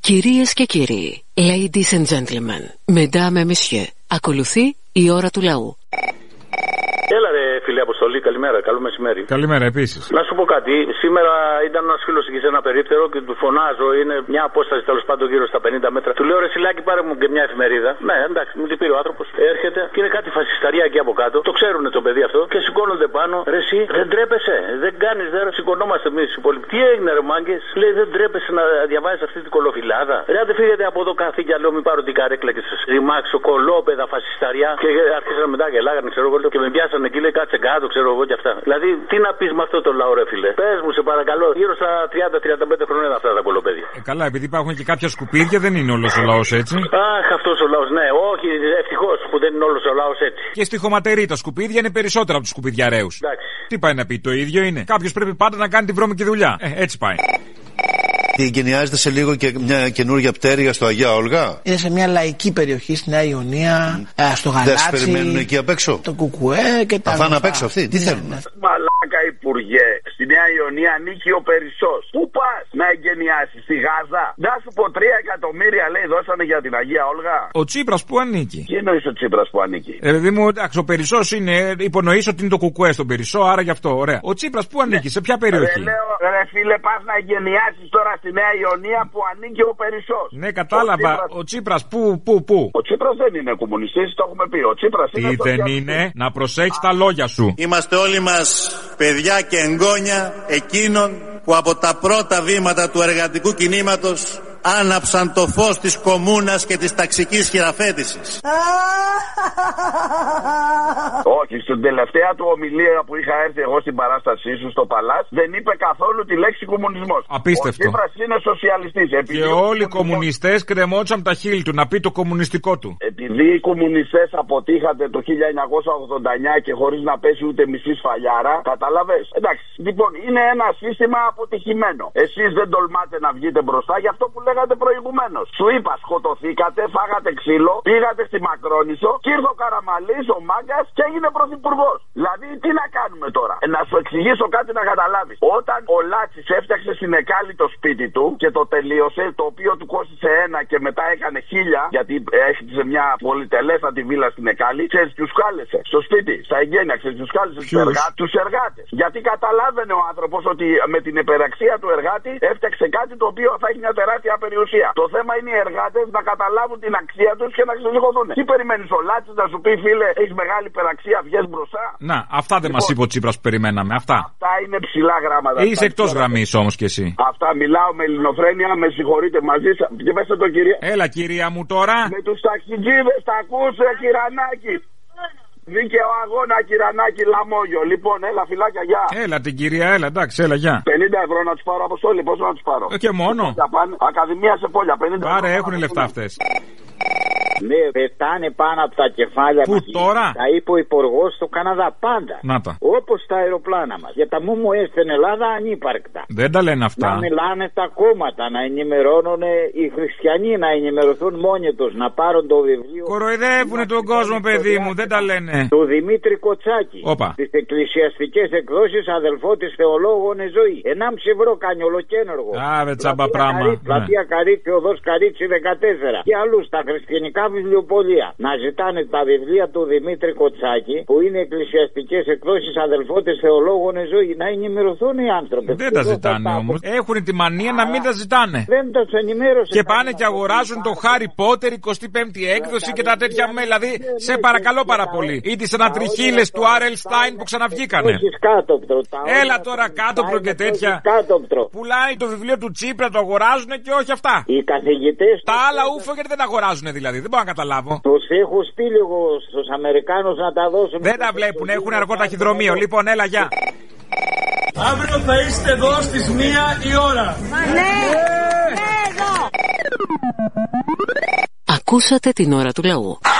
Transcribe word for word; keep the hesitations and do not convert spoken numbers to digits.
Κυρίες και κύριοι, ladies and gentlemen, mesdames et messieurs, ακολουθεί η ώρα του λαού. Έλα ρε φίλε Αποστολή, καλημέρα, καλό μεσημέρι. Καλημέρα επίσης. Να σου πω κάτι, σήμερα ήταν ένας φίλος εκεί σε ένα περίπτερο και του φωνάζω, είναι μια απόσταση τέλος πάντων γύρω στα πενήντα μέτρα. Του λέω ρε Σιλάκη, πάρε μου και μια εφημερίδα. Ναι, εντάξει, μου την πήρε ο άνθρωπος, έρχεται και είναι κάτι φασισταρία εκεί από κάτω. Το ξέρουν το παιδί αυτό και σηκώνονται πάνω. Ρε εσύ, δεν τρέπεσαι, δεν κάνεις, δεν σηκωνόμαστε εμείς οι υπόλοιποι. Τι έγινε ρε μάγκες, λέει δεν τρέπεσαι να διαβάζεις αυτή την κολοφυλάδα. Ρε αν δεν φύγετε από εδώ καθήκια, λέω μην πάρω την καρέκλα και σας ρημάξω κολόπεδα φασισταριά. Και άρχισαν μετά και λάγανε, ξέρω εγώ, και με πιάσανε εκεί, λέει κάτσε κάτω, ξέρω εγώ και αυτά. Δηλαδή, τι να πεις με αυτό το λαό, ρε φίλε. Πες μου, σε παρακαλώ, γύρω στα τριάντα με τριάντα πέντε χρόνια αυτά τα κολοπέδια. Ε, καλά, επειδή υπάρχουν και κάποια σκουπίδια, δεν είναι όλος ο λαός έτσι. Αχ, αυτός ο λαός, ναι, όχι, ευτυχώς που δεν είναι όλος ο λαός έτσι. Και στη χωματερή τα σκουπίδια είναι περισσότερα από τους σκουπιδιαρέους. Τι πάει να πει, το ίδιο είναι. Κάποιος πρέπει πάντα να κάνει τη βρώμικη δουλειά. Ε, έτσι πάει. Εγκαινιάζεται σε λίγο και μια καινούργια πτέρυγα στο Αγία Όλγα. Είναι σε μια λαϊκή περιοχή στη Νέα Ιωνία, mm. στο Γαλάτσι. Δεν σας περιμένουν εκεί απ' έξω. Το Κουκουέ και τα θα φάνε απ' έξω αυτοί, τι ναι, θέλουν. Ναι. Μαλάκα Υπουργέ, στη Νέα Ιωνία ανήκει ο Περισσός. Πού πας να εγκαινιάσεις, στη Γάζα? Να σου πω τρία εκατομμύρια λέει δώσανε για την Αγία Όλγα. Ο Τσίπρας που ανήκει. Τι εννοείς ο Τσίπρας που ανήκει? Ε, δηλαδή μου, εντάξει, ο Περισσός είναι, υπονοείς ότι είναι το Κουκουέ στον Περισσό, άρα γι' αυτό, ωραία. Ο Τσίπρας που ανήκει, ναι. Σε ποια περιοχή? Ρε, λέω, ρε φίλε, πας να εγκαινιάσεις τώρα στη Νέα Ιωνία που ανήκει ο Περισσός. Ναι, κατάλαβα. Ο Τσίπρας, ο Τσίπρας πού, πού, πού? Ο Τσίπρας δεν είναι κομμουνιστής, το έχουμε πει. Ο Τσίπρας τι είναι. Τι δεν είναι, να προσέχεις τα λόγια σου. Είμαστε όλοι μας παιδιά και εγγόνια εκείνων που από τα πρώτα βήματα του εργατικού κινήματος άναψαν το φως της κομμούνας και της ταξικής χειραφέτησης. Όχι, στην τελευταία του ομιλία που είχα έρθει εγώ στην παράστασή σου στο Παλάς, δεν είπε καθόλου τη λέξη κομμουνισμός. Απίστευτο. Ο Τσίπρας είναι σοσιαλιστής. Και όλοι οι κομμουνιστές κρεμόντουσαν τα χείλη του να πει το κομμουνιστικό του. Επειδή οι κομμουνιστές αποτύχατε το χίλια εννιακόσια ογδόντα εννιά και χωρίς να πέσει ούτε μισή σφαλιάρα, καταλαβες. Εντάξει, λοιπόν, είναι ένα σύστημα αποτυχημένο. Εσείς δεν τολμάτε να βγείτε μπροστά για αυτό που λέγατε προηγουμένως. Σου είπα, σκοτωθήκατε, φάγατε ξύλο, πήγατε στη Μακρόνισσο και ήρθε ο Καραμαλής, ο Μάγκας και έγινε πρωθυπουργός. Δηλαδή, τι να κάνουμε τώρα? Ε, να σου εξηγήσω κάτι να καταλάβεις. Όταν ο Λάτσης έφτιαξε στην Εκάλη το σπίτι του και το τελείωσε, το οποίο του κόστησε ένα και μετά έκανε χίλια, γιατί έχτιζε μια πολυτελέστατη βίλα στην Εκάλη, ξέρεις, τους κάλεσε στο σπίτι, στα εγγένεια, ξέρεις, τους κάλεσε τους εργάτες. Τους εργάτες. Γιατί καταλάβαινε ο άνθρωπος ότι με την υπεραξία του εργάτη έφτιαξε κάτι το οποίο θα έχει μια τεράστια περιουσία. Το θέμα είναι οι εργάτες να καταλάβουν την αξία τους και να ξεσηκωθούν. Τι περιμένεις ο Λάτσης να σου πει, φίλε, έχεις μεγάλη υπεραξία, βγες μπροστά? Να, αυτά δεν λοιπόν, μας είπε ο Τσίπρας που περιμέναμε. Αυτά. Αυτά είναι ψηλά γράμματα. Είσαι εκτός γραμμής όμως κι εσύ. Αυτά μιλάω με ελληνοφρένεια, με συγχωρείτε μαζί σας. Και πέστε το κυρία. Έλα κυρία μου τώρα. Με τους ταξιτζίδες τα ακούσε, κυρανάκι. Δίκαιο αγώνα, κυρανάκι, λαμόγιο. Λοιπόν, έλα φυλάκια, γεια. Έλα την κυρία, έλα, εντάξει, έλα, γεια. πενήντα ευρώ να τους πάρω, Αποστόλη, πόσο να τους πάρω? Ε, και μόνο. Ακαδημία σε πόλια, πενήντα ευρώ. Άρα έχουν λεφτά αυτές. Ναι, πετάνε πάνω από τα κεφάλια μας. Πού τώρα? Τα είπε ο υπουργός στο Καναδά πάντα. Να τα. Όπως τα αεροπλάνα μας. Για τα ΜΜΕ στην Ελλάδα ανύπαρκτα. Δεν τα λένε αυτά. Να μιλάνε τα κόμματα, να ενημερώνουν οι χριστιανοί, να ενημερωθούν μόνοι τους, να πάρουν το βιβλίο. Κοροϊδεύουνε τον κόσμο, παιδί μου, δεν τα λένε. Του Δημήτρη Κοτσάκη. Όπα. Τις εκκλησιαστικές εκδόσεις, αδελφό της θεολόγων ζωή. ενάμιση ευρώ κάνει ολοκένουργο. Άβε τσάμπα πράγμα. Πλατεία Καρίτσι, οδός Καρίτσι δεκατέσσερα. Και αλλού στα χριστιανικά βιβλιοπωλεία. Να ζητάνε τα βιβλία του Δημήτρη Κοτσάκη, που είναι εκκλησιαστικές εκδόσεις, αδελφό της θεολόγων ζωή. Να ενημερωθούν οι άνθρωποι. Δεν τα ζητάνε όμως. Έχουν τη μανία να μην τα ζητάνε. Δεν τα ενημέρωσαν. Και πάνε και αγοράζουν το Χάρι Πότερ εικοστή πέμπτη έκδοση και τα τέτοια με. Δηλαδή, σε παρακαλώ πάρα πολύ. Ή τις ανατριχίλες του Άρ Ελ Στάιν που ξαναβγήκανε. Έλα τώρα κάτωπτρο και τέτοια. Πουλάει το βιβλίο του Τσίπρα, το αγοράζουν και όχι αυτά. Οι καθηγητές. Τα άλλα ούφο γιατί δεν αγοράζουν δηλαδή. Δεν μπορώ να καταλάβω. Τους έχω πει λίγο στους Αμερικάνους να τα δώσουν. Δεν τα βλέπουν, έχουν αργό ταχυδρομείο. Λοιπόν, έλα, γεια. Αύριο θα είστε εδώ στις μία η ώρα. Ναι, ναι, εδώ. Ακούσατε την ώρα του λαού.